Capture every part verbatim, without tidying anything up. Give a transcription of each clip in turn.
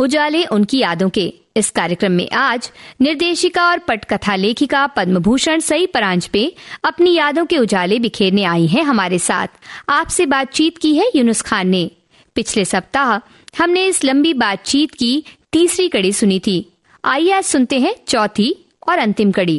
उजाले उनकी यादों के। इस कार्यक्रम में आज निर्देशिका और पटकथा लेखिका पद्म भूषण सई परांजपे अपनी यादों के उजाले बिखेरने आई हैं हमारे साथ। आपसे बातचीत की है यूनुस खान ने। पिछले सप्ताह हमने इस लंबी बातचीत की तीसरी कड़ी सुनी थी। आइए आज सुनते हैं चौथी और अंतिम कड़ी।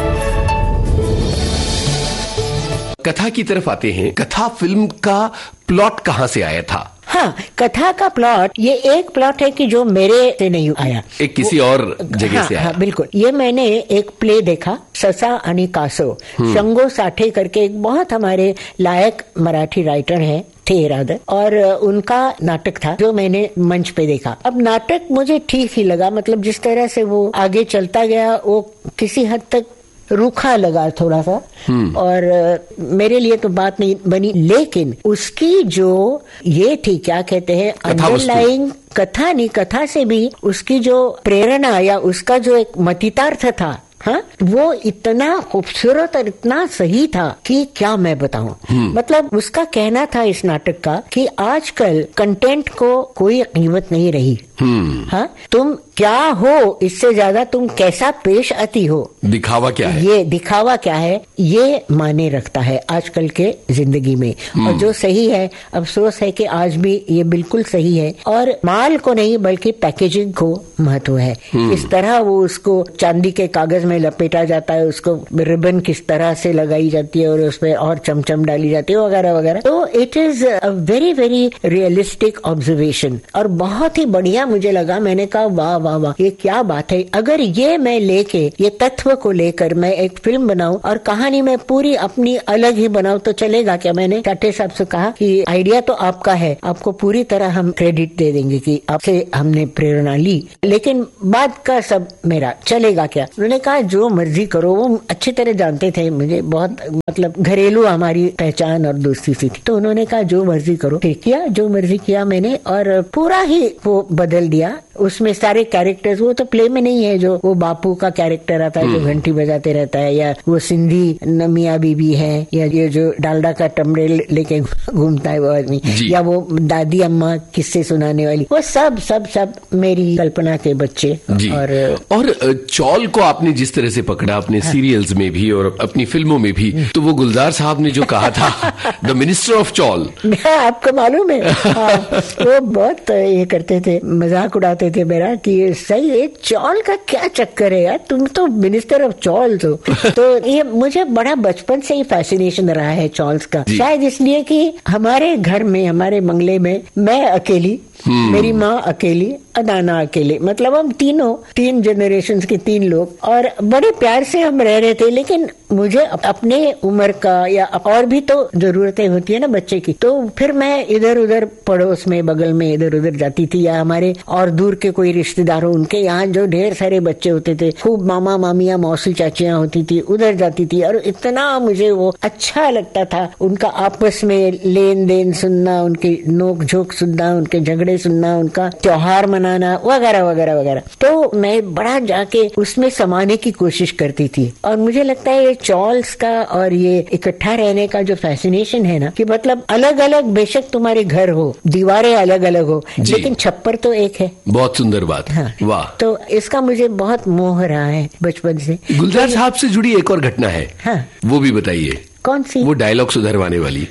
कथा की तरफ आते हैं। कथा फिल्म का प्लॉट कहाँ से आया था? हाँ, कथा का प्लॉट ये एक प्लॉट है कि जो मेरे से नहीं आया, एक किसी और जगह हाँ, से आया। हाँ, बिल्कुल। ये मैंने एक प्ले देखा, ससा आणि कासव, शंगो साठे करके एक बहुत हमारे लायक मराठी राइटर हैं थे रादर, और उनका नाटक था जो मैंने मंच पे देखा। अब नाटक मुझे ठीक ही लगा, मतलब जिस तरह से वो आगे चलता गया वो किसी हद तक रूखा लगा थोड़ा सा, और मेरे लिए तो बात नहीं बनी, लेकिन उसकी जो ये थी क्या कहते हैं अंडरलाइंग कथा नहीं, कथा से भी उसकी जो प्रेरणा या उसका जो एक मतितार्थ था, हाँ, वो इतना खूबसूरत और इतना सही था कि क्या मैं बताऊं। मतलब उसका कहना था इस नाटक का कि आजकल कंटेंट को कोई कीमत नहीं रही। हाँ, तुम क्या हो, इससे ज्यादा तुम कैसा पेश आती हो, दिखावा क्या है, ये दिखावा क्या है, ये माने रखता है आजकल के जिंदगी में। और जो सही है, अफसोस है कि आज भी ये बिल्कुल सही है, और माल को नहीं बल्कि पैकेजिंग को महत्व है। इस तरह वो उसको चांदी के कागज में लपेटा जाता है, उसको रिबन किस तरह से लगाई जाती है और उसमें और चमचम डाली जाती है वगैरह वगैरह। तो it is a very very realistic observation और बहुत ही बढ़िया मुझे लगा। मैंने कहा वाह वाह वाह, ये क्या बात है। अगर ये मैं लेके ये तत्व को लेकर मैं एक फिल्म बनाऊं और कहानी में पूरी अपनी अलग ही बनाऊं तो चलेगा क्या? मैंने टाटे साहब से कहा कि आइडिया तो आपका है, आपको पूरी तरह हम क्रेडिट दे देंगे कि आपसे हमने प्रेरणा ली, लेकिन बाद का सब मेरा, चलेगा क्या? उन्होंने कहा जो मर्जी करो। वो अच्छी तरह जानते थे मुझे, बहुत मतलब घरेलू हमारी पहचान और दोस्ती सी थी। तो उन्होंने कहा जो मर्जी करो। फिर किया, जो मर्जी किया मैंने, और पूरा ही वो बदल दिया। उसमें सारे कैरेक्टर्स, वो तो प्ले में नहीं है जो वो बापू का कैरेक्टर आता है जो घंटी बजाते रहता है, या वो सिंधी नमिया बीबी है, या ये जो डालडा का टमड़े लेके घूमता है वो आदमी, या वो दादी अम्मा किस्से सुनाने वाली, वो सब सब सब मेरी कल्पना के बच्चे। और और चौल को आपने जिस तरह से पकड़ा अपने हाँ। सीरियल्स में भी और अपनी फिल्मों में भी, तो वो गुलजार साहब ने जो कहा था द मिनिस्टर ऑफ चौल, आपको मालूम है? हाँ, वो बहुत ये करते थे, मजाक उड़ाते थे मेरा कि सही है, चौल का क्या चक्कर है यार, तुम तो मिनिस्टर ऑफ चौल हो। तो ये मुझे बड़ा बचपन से ही फैसिनेशन रहा है चौल्स का, शायद इसलिए कि हमारे घर में, हमारे बंगले में मैं अकेली, मेरी माँ अकेली, अदाना अकेले, मतलब हम तीनों, तीन जनरेशन्स के तीन लोग, और बड़े प्यार से हम रह रहे थे। लेकिन मुझे अपने उम्र का या और भी तो जरूरतें होती है ना बच्चे की, तो फिर मैं इधर उधर पड़ोस में, बगल में इधर उधर जाती थी, या हमारे और दूर के कोई रिश्तेदार हो, उनके यहाँ जो ढेर सारे बच्चे होते थे, खूब मामा मामियाँ मौसी चाचियाँ होती थी, उधर जाती थी। और इतना मुझे वो अच्छा लगता था, उनका आपस में लेन देन सुनना, उनकी नोक झोंक सुनना, उनके झगड़े सुनना, उनका त्योहार मनाना वगैरह वगैरह वगैरह। तो मैं बड़ा जाके उसमें समाने की कोशिश करती थी। और मुझे लगता है ये चौल्स का और ये इकट्ठा रहने का जो फैसिनेशन है ना, कि मतलब अलग अलग, बेशक तुम्हारे घर हो, दीवारें अलग अलग हो, लेकिन छप्पर तो एक है। बहुत सुंदर बात। हाँ। वाह। तो इसका मुझे बहुत मोह रहा है बचपन से। गुलजार तो साहब से जुड़ी एक और घटना है। हाँ। वो भी बताइए। कौन सी? वो डायलॉग सुधरवाने वाली।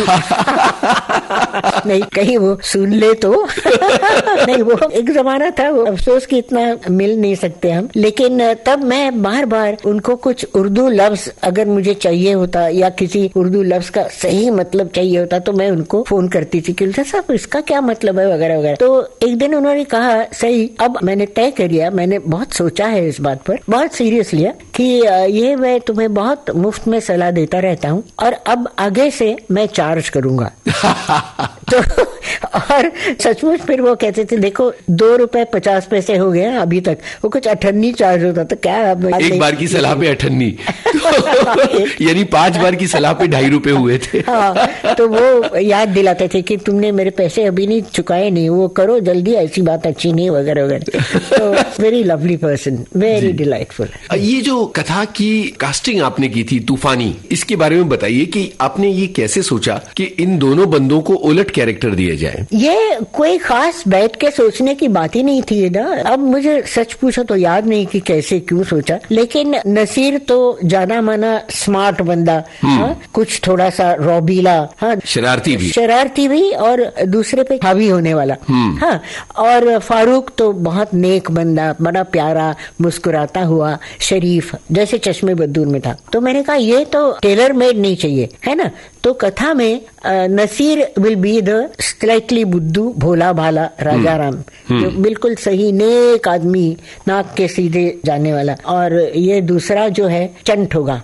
नहीं, कहीं वो सुन ले तो। नहीं, वो एक जमाना था, वो अफसोस कि इतना मिल नहीं सकते हम, लेकिन तब मैं बार बार उनको कुछ उर्दू लफ्ज अगर मुझे चाहिए होता, या किसी उर्दू लफ्ज का सही मतलब चाहिए होता, तो मैं उनको फोन करती थी कि साहब इसका क्या मतलब है वगैरह वगैरह। तो एक दिन उन्होंने कहा सही, अब मैंने तय कर लिया, मैंने बहुत सोचा है इस बात पर, बहुत सीरियस लिया कि ये मैं तुम्हें बहुत मुफ्त में सलाह देता रहता हूँ, और अब आगे से मैं चार्ज करूंगा। तो और सचमुच फिर वो कहते थे देखो दो रुपए पचास पैसे हो गए अभी तक, वो कुछ अठन्नी चार्ज होता था। क्या एक बार की सलाह पे अठन्नी, यानी पांच बार की सलाह पे ढाई रुपए हुए थे। हाँ, तो वो याद दिलाते थे कि तुमने मेरे पैसे अभी नहीं चुकाए, नहीं वो करो जल्दी, ऐसी बात अच्छी नहीं वगैरह वगैरह। तो very lovely person, very delightful. ये जो कथा की कास्टिंग आपने की थी तूफानी, इसके बारे में बताइए कि आपने ये कैसे सोचा कि इन दोनों बंदों को उलट कैरेक्टर दिए जाए? ये कोई खास बैठ के सोचने की बात ही नहीं थी ना। अब मुझे सच पूछो तो याद नहीं कि कैसे क्यों सोचा, लेकिन नसीर तो जाना माना स्मार्ट बंदा, हाँ, कुछ थोड़ा सा रौबीला, हाँ, शरारती भी शरारती भी और दूसरे पे हावी होने वाला, हाँ, और फारूक तो बहुत नेक बंदा, बड़ा प्यारा, मुस्कुराता हुआ, शरीफ, जैसे चश्मे बद्दूर में था। तो मैंने कहा ये तो टेलर मेड नहीं चाहिए, है ना। तो कथा में Naseer will be the slightly बुद्धू, भोला भाला राजा राम, जो बिल्कुल सही नेक आदमी, नाक के सीधे जाने वाला, और ये दूसरा जो है चंट होगा,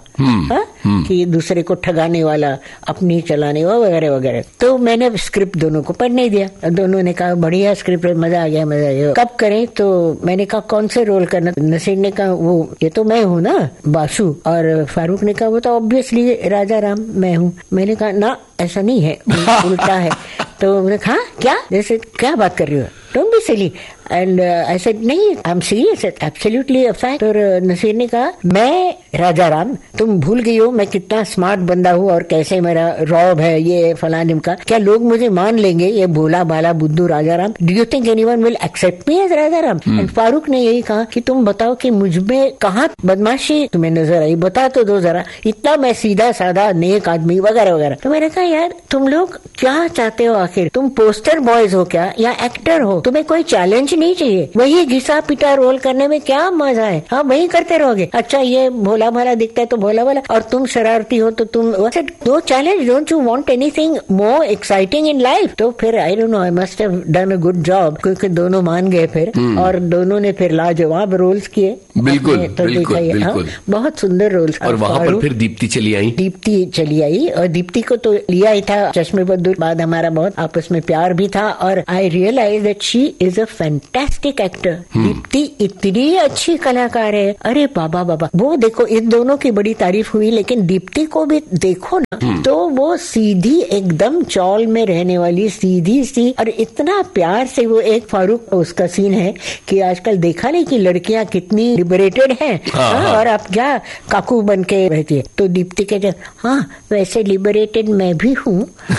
कि दूसरे को ठगाने वाला, अपनी चलाने वाला वगैरह वगैरह। तो मैंने स्क्रिप्ट दोनों को पढ़ने दिया, दोनों ने कहा बढ़िया स्क्रिप्ट, मजा आ गया मजा आ गया, कब करें। तो मैंने कहा कौन से रोल करना। नसीर ने कहा वो ये तो मैं हूँ ना, बासु, और फारूक ने कहा वो तो ऑब्वियसली राजा राम मैं हूँ। मैंने कहा ना ऐसा नहीं है, उल्टा है। तो मैंने कहा क्या, जैसे क्या बात कर रही हो, don't be silly. And I said नहीं, I am serious, absolutely a fact. और नसीर ने कहा मैं राजा राम, तुम भूल गई हो मैं कितना स्मार्ट बंदा हूँ और कैसे मेरा रौब है ये फलानिम का, क्या लोग मुझे मान लेंगे ये भोला बाला बुद्धू राजा Ram? Do you think anyone will accept me as Raja Ram? And Farooq ने यही कहा कि तुम बताओ कि मुझ में कहाँ बदमाशी तुम्हें नजर आई, बता तो दो जरा, इतना मैं सीधा साधा नेक आदमी वगैरह वगैरह। तो मैंने कहा यार तुम लोग क्या चाहते हो आखिर, तुम पोस्टर बॉयज हो क्या या एक्टर हो? तुम्हें कोई चैलेंज नहीं चाहिए, वही घिसा पिटा रोल करने में क्या मजा है, हाँ वही करते रहोगे। अच्छा ये भोला भाला दिखता है तो भोला भाला, और तुम शरारती हो तो तुम, no challenge, don't you want anything more exciting in life? तो फिर I don't know, I must have done a good job, क्योंकि दोनों मान गए फिर, और दोनों ने फिर लाजवाब रोल्स किए। बिल्कुल तो बिल्कुल, बिल्कुल। हाँ, बहुत सुंदर रोल्स। और वहाँ पर फिर दीप्ति चली आई। दीप्ति चली आई, और दीप्ति को तो लिया ही था चश्मे बद्दूर, बाद हमारा बहुत आपस में प्यार भी था, और आई realise that she is a fantastic actor. Deepti इतनी अच्छी कलाकार है, अरे बाबा बाबा। वो देखो इन दोनों की बड़ी तारीफ हुई, लेकिन दीप्ति को भी देखो ना, तो वो सीधी एकदम चौल में रहने वाली, सीधी सी, और इतना प्यार से वो एक फारूक उसका सीन है कि आजकल देखा नहीं कि लड़कियां कितनी लिबरेटेड हैं, और आप क्या काकू बन के रहती है। तो दीप्ति कहते हाँ वैसे लिबरेटेड मैं भी हूँ,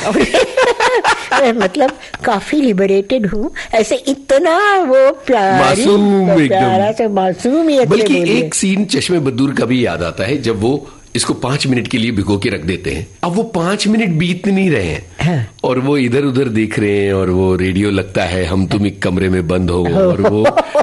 मतलब काफी लिबरेटेड हूँ, ऐसे इतना वो प्यारी, प्यारा से मासूमियत। बल्कि एक सीन चश्मे बद्दूर का भी याद आता है, जब वो इसको पांच मिनट के लिए भिगो के रख देते हैं। अब वो पांच मिनट बीत नहीं रहे हैं, हाँ। और वो इधर उधर देख रहे हैं, और वो रेडियो लगता है हम तुम एक कमरे में बंद हो, और वो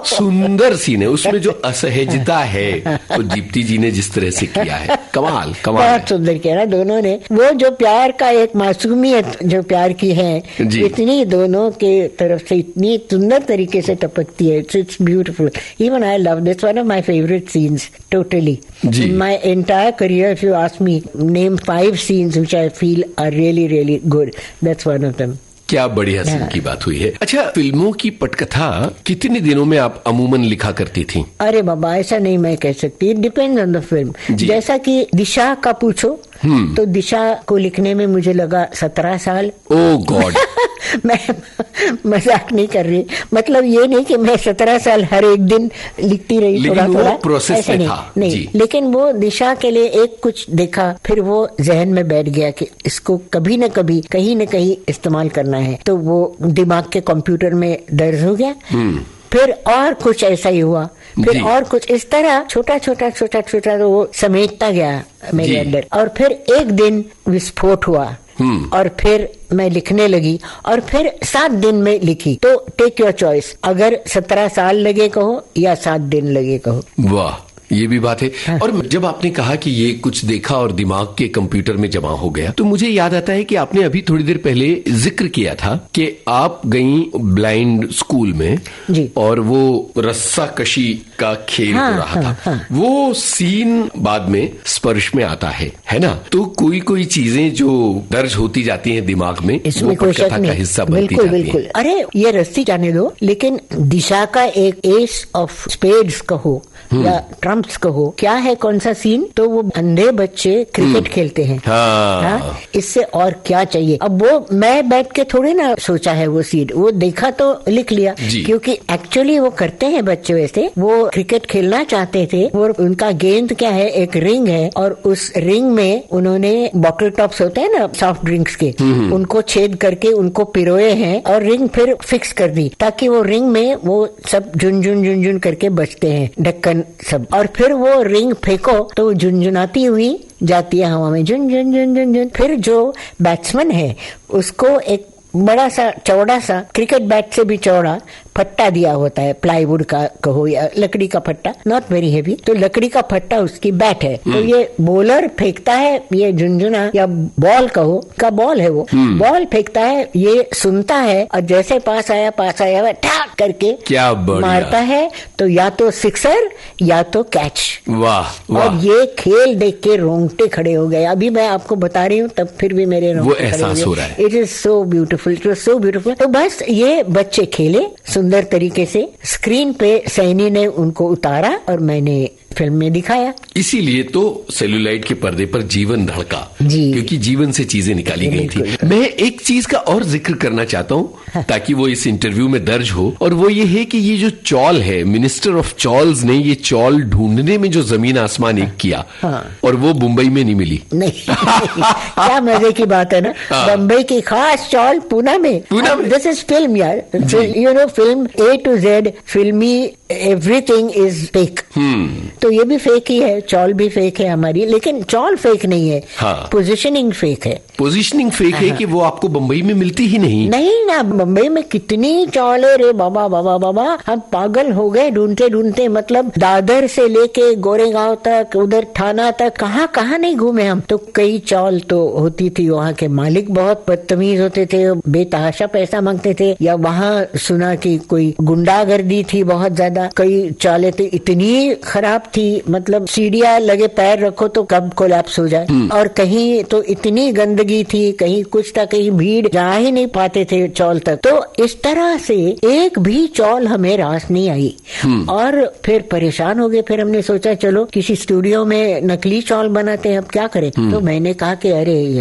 सुंदर सीन है, उसमें जो असहजता है वो दीप्ति जी ने जिस तरह से किया है, कमाल कमाल, बहुत सुंदर किया ना दोनों ने। वो जो प्यार का एक मासूमियत जो प्यार की है, इतनी दोनों के तरफ से इतनी सुंदर तरीके से टपकती है, it's beautiful. Even I love this, one of my favourite scenes totally in my entire career. If you ask me, name five scenes which I feel are really, really good. That's one of them. क्या बड़ी हंसी की बात हुई है। अच्छा, फिल्मों की पटकथा कितने दिनों में आप अमूमन लिखा करती थी? अरे बाबा ऐसा नहीं मैं कह सकती, it depends on the film. जैसा कि दिशा का पूछो तो दिशा को लिखने में मुझे लगा सत्रह साल। ओह गॉड। मैं मजाक नहीं कर रही, मतलब ये नहीं कि मैं सत्रह साल हर एक दिन लिखती रही, थोड़ा थोड़ा प्रोसेस में नहीं, था। नहीं जी। लेकिन वो दिशा के लिए एक कुछ देखा, फिर वो जहन में बैठ गया कि इसको कभी न कभी कहीं न कहीं इस्तेमाल करना है, तो वो दिमाग के कंप्यूटर में दर्ज हो गया। फिर और कुछ ऐसा ही हुआ, फिर और कुछ इस तरह छोटा छोटा छोटा छोटा तो वो समेटता गया मेरे अंदर, और फिर एक दिन विस्फोट हुआ, और फिर मैं लिखने लगी, और फिर सात दिन में लिखी। तो टेक योर चॉइस, अगर सत्रह साल लगे कहो या सात दिन लगे कहो। वाह, ये भी बात है। हाँ। और जब आपने कहा कि ये कुछ देखा और दिमाग के कंप्यूटर में जमा हो गया, तो मुझे याद आता है कि आपने अभी थोड़ी देर पहले जिक्र किया था कि आप गई ब्लाइंड स्कूल में जी। और वो रस्सा कशी का खेल हाँ, हो रहा हाँ, था हाँ। वो सीन बाद में स्पर्श में आता है, है ना? तो कोई कोई चीजें जो दर्ज होती जाती हैं दिमाग में, इसमें कोई शक नहीं, हिस्सा बनती बिल्कुल जाती बिल्कुल। अरे ये रस्सी जाने दो, लेकिन दिशा का एक एस ऑफ स्पेड्स कहो या ट्रम्प प्रॉम्प्ट्स कहो, क्या है कौन सा सीन, तो वो अंधे बच्चे क्रिकेट खेलते हैं। हाँ। हाँ, इससे और क्या चाहिए। अब वो मैं बैठ के थोड़ी ना सोचा है वो सीन, वो देखा तो लिख लिया, क्योंकि एक्चुअली वो करते हैं बच्चे वैसे। वो क्रिकेट खेलना चाहते थे, वो उनका गेंद क्या है, एक रिंग है, और उस रिंग में उन्होंने बॉटल टॉप्स होते हैं ना सॉफ्ट ड्रिंक्स के, उनको छेद करके उनको पिरोए हैं और रिंग फिर फिक्स कर दी, ताकि वो रिंग में वो सब झुनझुन झुनझुन करके बजते हैं, ढक्कन सब। और फिर वो रिंग फेंको तो झुनझुनाती हुई जाती है हवा में, झुन झुन झुन झुन झुन। फिर जो बैट्समैन है उसको एक बड़ा सा चौड़ा सा क्रिकेट बैट से भी चौड़ा फट्टा दिया होता है, प्लाईवुड का कहो या लकड़ी का फट्टा, नॉट वेरी हेवी, तो लकड़ी का फट्टा उसकी बैट है। तो ये बॉलर फेंकता है, ये झुनझुना या बॉल कहो का बॉल है, वो बॉल फेंकता है, ये सुनता है और जैसे पास आया पास आया ठाक करके क्या मारता है, तो या तो सिक्सर या तो कैच। वाह, वाह। और ये खेल देख के रोंगटे खड़े हो गए। अभी मैं आपको बता रही हूँ, तब फिर भी मेरे रोंगटे एहसास हो रहा है। It is so beautiful, it was so beautiful. तो बस ये बच्चे खेले सुंदर तरीके से, स्क्रीन पे सैनी ने उनको उतारा और मैंने फिल्म में दिखाया। इसीलिए तो सेलुलाइट के पर्दे पर जीवन धड़का, क्योंकि जीवन से चीजें निकाली गई थी। मैं एक चीज का और जिक्र करना चाहता हूँ, हाँ। ताकि वो इस इंटरव्यू में दर्ज हो, और वो ये है कि ये जो चौल है, मिनिस्टर ऑफ चॉल्स ने ये चौल ढूंढने में जो जमीन आसमान एक किया, हाँ। और वो मुंबई में नहीं मिली। नहीं क्या मजे की बात है ना, बम्बई की खास चौल पूना में। पूना में दिस इज फिल्म यार, you know film A to Z फिल्मी, एवरीथिंग इज फेक। तो ये भी फेक ही है, चौल भी फेक है हमारी, लेकिन चौल फेक नहीं है, हाँ। पोजीशनिंग फेक है। पोजीशनिंग फेक है कि वो आपको बम्बई में मिलती ही नहीं। नहीं ना, बम्बई में कितनी चौल है रे बाबा बाबा बाबा, हम पागल हो गए ढूंढते ढूंढते। मतलब दादर से लेके गोरेगांव तक, उधर थाना तक, कहाँ कहाँ नहीं घूमे हम। तो कई चौल तो होती थी, वहाँ के मालिक बहुत बदतमीज होते थे, बेतहाशा पैसा मांगते थे, या वहाँ सुना कि कोई गुंडागर्दी थी बहुत ज्यादा। कई चौले तो इतनी खराब थी, मतलब सीढ़ियां लगे पैर रखो तो कब कोलैप्स हो जाए। और कहीं तो इतनी गंदगी थी, कहीं कुछ था, कहीं भीड़ जा ही नहीं पाते थे चौल तक। तो इस तरह से एक भी चौल हमें रास नहीं आई, और फिर परेशान हो गए। फिर हमने सोचा चलो किसी स्टूडियो में नकली चौल बनाते हैं, अब क्या करें। तो मैंने कहा कि अरे